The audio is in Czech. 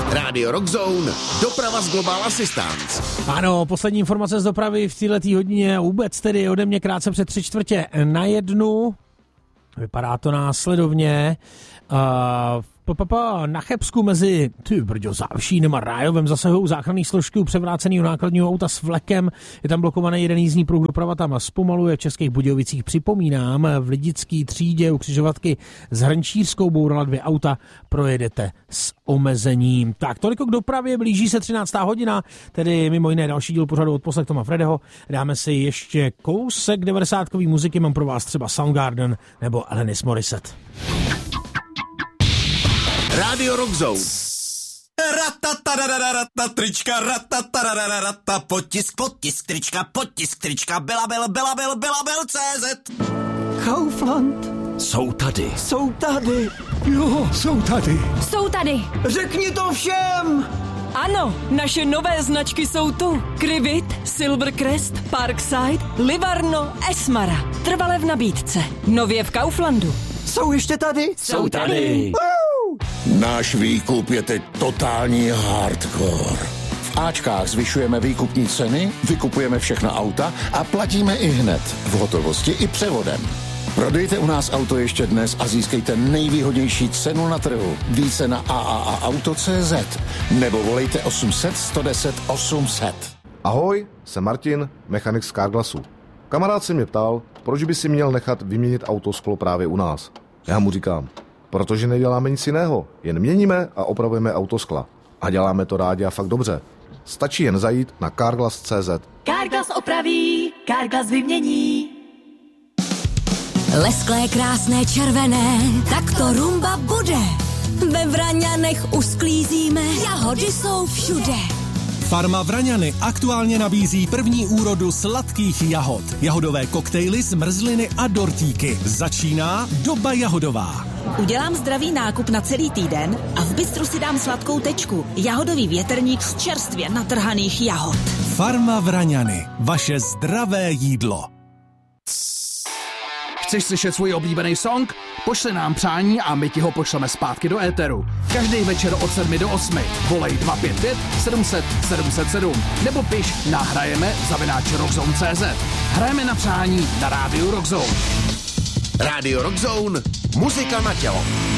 Radio Rockzone, doprava z Global Assistance. Ano, poslední informace z dopravy v této hodině vůbec tedy ode mě krátce před 3:45. Vypadá to následovně. Na Chebsku mezi Závěšínem a Rájovem zasahují záchranné složky u převráceného nákladního auta s vlekem. Je tam blokovaný jeden jízdní pruh, doprava tam zpomaluje. V Českých Budějovicích, připomínám, v Lidické třídě u křižovatky s Hrnčířskou bourala 2 auta, projedete s omezením. Tak, toliko k dopravě, blíží se 13. hodina, tedy mimo jiné další díl pořadu Odposlech Toma Fredeho. Dáme si ještě kousek 90kový muziky, mám pro vás třeba Soundgarden nebo Alanis Morissette. Radio Rockzone. Ratatarararata, trička, ratatarararata, potisk, trička, CZ. Kaufland. Jsou tady. Jo, jsou tady. Řekni to všem. Ano, naše nové značky jsou tu. Krivit, Silvercrest, Parkside, Livarno, Esmara. Trvale v nabídce. Nově v Kauflandu. Jsou ještě tady? Jsou tady. Náš výkup je teď totální hardcore. V Ačkách zvyšujeme výkupní ceny, vykupujeme všechna auta a platíme i hned, v hotovosti i převodem. Prodejte u nás auto ještě dnes a získejte nejvýhodnější cenu na trhu. Více na AAAauto.cz nebo volejte 800 110 800. Ahoj, jsem Martin, mechanik z Carglassu. Kamarád se mě ptal, proč by si měl nechat vyměnit autosklo právě u nás. Já mu říkám, protože neděláme nic jiného, jen měníme a opravujeme autoskla. A děláme to rádi a fakt dobře. Stačí jen zajít na Carglass.cz. Carglass opraví, Carglass vymění. Lesklé, krásné, červené, tak to rumba bude. Ve Vraňanech usklízíme, jahody jsou všude. Farma Vraňany aktuálně nabízí první úrodu sladkých jahod. Jahodové koktejly, zmrzliny a dortíky. Začíná doba jahodová. Udělám zdravý nákup na celý týden a v bistru si dám sladkou tečku. Jahodový větrník z čerstvě natrhaných jahod. Farma Vraňany. Vaše zdravé jídlo. Chceš slyšet svůj oblíbený song? Pošli nám přání a my ti ho pošleme zpátky do éteru. Každý večer od 7 do 8. Volej 255 700 707 nebo piš nahrajeme@rockzone.cz. Hrajeme na přání na rádiu Rockzone. Radio Rockzone, muzika na tělo.